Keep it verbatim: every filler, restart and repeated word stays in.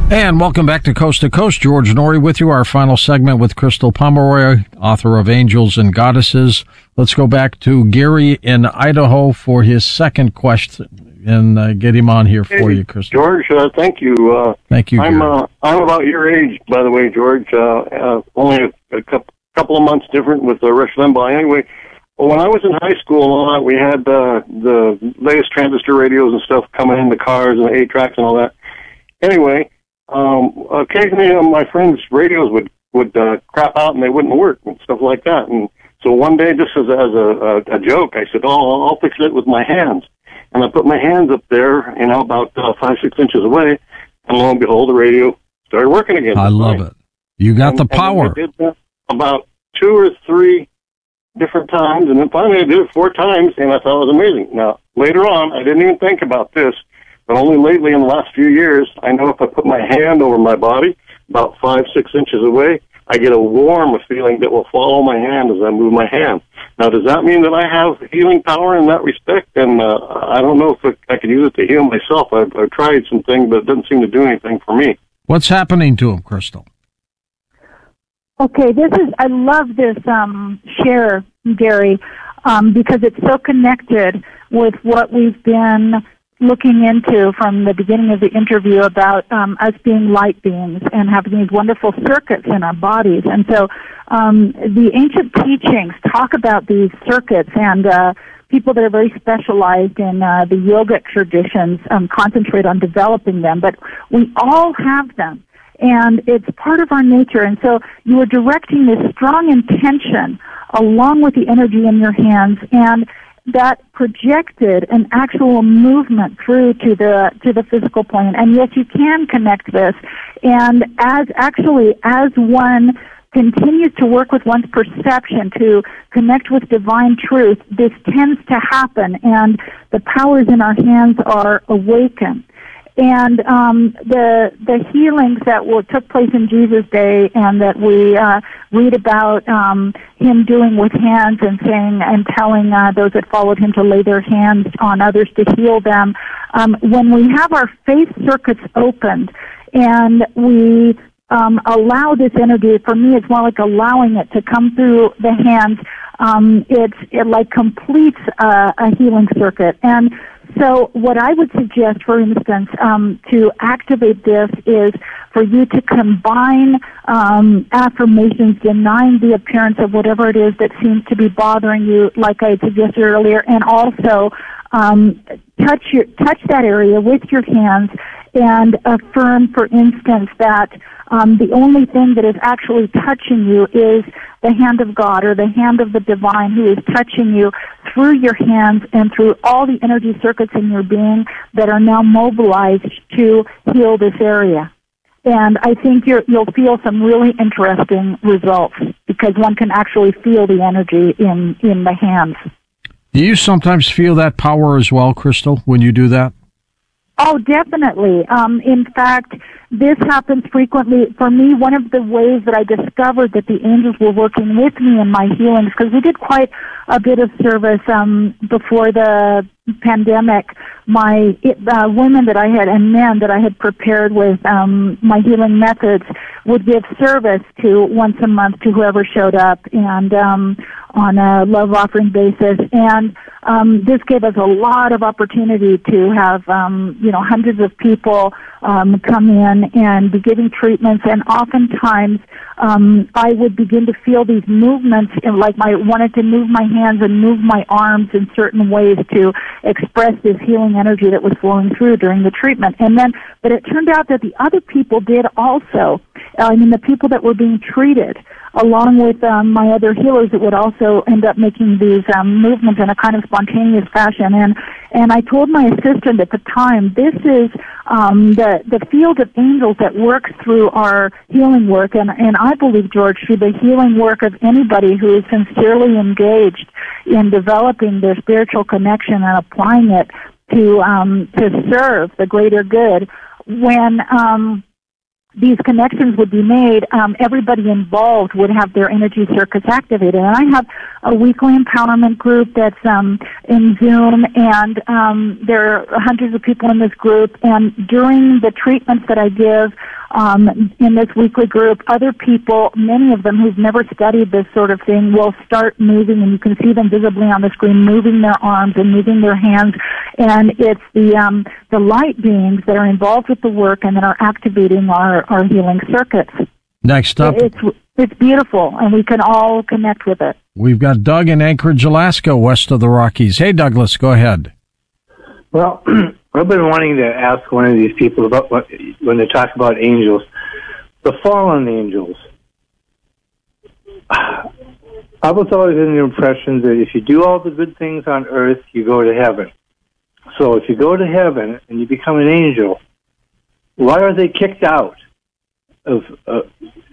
And welcome back to Coast to Coast. George Noory with you. Our final segment with Crystal Pomeroy, author of Angels and Goddesses. Let's go back to Gary in Idaho for his second question and uh, get him on here for hey, you, Crystal. George, uh, thank you. Uh, thank you, I'm Gary. uh, I'm about your age, by the way, George. Uh, uh, only a, a couple, couple of months different with uh, Rush Limbaugh. Anyway, well, when I was in high school and all that, we had uh, the latest transistor radios and stuff coming in the cars and the eight tracks and all that. Anyway, um, occasionally uh, my friends' radios would would uh, crap out and they wouldn't work and stuff like that. And so one day, just as, as a, a, a joke, I said, "Oh, I'll fix it with my hands." And I put my hands up there, you know, about uh, five, six inches away, and lo and behold, the radio started working again. I love it. You got and, the power. And I did that about two or three different times, and then finally I did it four times, and I thought it was amazing. Now, later on, I didn't even think about this, but only lately in the last few years, I know if I put my hand over my body about five, six inches away, I get a warm feeling that will follow my hand as I move my hand. Now, does that mean that I have healing power in that respect? And uh, I don't know if I can use it to heal myself. I've, I've tried some things, but it doesn't seem to do anything for me. What's happening to him, Crystal? Okay, this is, I love this um, share, Gary, um, because it's so connected with what we've been looking into from the beginning of the interview about um, us being light beings and having these wonderful circuits in our bodies. And so um, the ancient teachings talk about these circuits, and uh, people that are very specialized in uh, the yogic traditions um, concentrate on developing them. But we all have them, and it's part of our nature. And so you are directing this strong intention along with the energy in your hands, and that projected an actual movement through to the to the physical plane. And yes, you can connect this. And as actually as one continues to work with one's perception to connect with divine truth, this tends to happen, and the powers in our hands are awakened. And um, the the healings that were, took place in Jesus' day, and that we uh, read about um, him doing with hands and saying and telling uh, those that followed him to lay their hands on others to heal them. Um, when we have our faith circuits opened and we um, allow this energy, for me, it's more like allowing it to come through the hands. Um, it's it like completes uh, a healing circuit. And so what I would suggest, for instance, um, to activate this is for you to combine um, affirmations denying the appearance of whatever it is that seems to be bothering you, like I suggested earlier, and also um, touch your touch that area with your hands and affirm, for instance, that um, the only thing that is actually touching you is the hand of God or the hand of the divine, who is touching you through your hands and through all the energy circuits in your being that are now mobilized to heal this area. And I think you're, you'll feel some really interesting results because one can actually feel the energy in, in the hands. Do you sometimes feel that power as well, Crystal, when you do that? Oh, definitely. Um, in fact, this happens frequently. For me, one of the ways that I discovered that the angels were working with me in my healings, because we did quite a bit of service um, before the pandemic, my uh, women that I had and men that I had prepared with um, my healing methods would give service to once a month to whoever showed up, and um, on a love offering basis. And um, this gave us a lot of opportunity to have um, you know hundreds of people um, come in and be giving treatments. And oftentimes um, I would begin to feel these movements, and like I wanted to move my hands and move my arms in certain ways to express this healing energy that was flowing through during the treatment. And then, but it turned out that the other people did also. I mean, the people that were being treated, along with um, my other healers, that would also end up making these um, movements in a kind of spontaneous fashion. And and I told my assistant at the time, this is um, the the field of angels that works through our healing work, and and I believe, George, through the healing work of anybody who is sincerely engaged in developing their spiritual connection and applying it to um, to serve the greater good. When um, these connections would be made, um, everybody involved would have their energy circuits activated. And I have a weekly empowerment group that's um, in Zoom, and um, there are hundreds of people in this group. And during the treatments that I give um, in this weekly group, other people, many of them who've never studied this sort of thing, will start moving, and you can see them visibly on the screen, moving their arms and moving their hands. And it's the um, the light beings that are involved with the work and that are activating our, our healing circuits. Next up, it's it's beautiful, and we can all connect with it. We've got Doug in Anchorage, Alaska, west of the Rockies. Hey, Douglas, go ahead. Well, I've been wanting to ask one of these people about what, when they talk about angels, the fallen angels. I was always in the impression that if you do all the good things on earth, you go to heaven. So if you go to heaven and you become an angel, why are they kicked out of uh,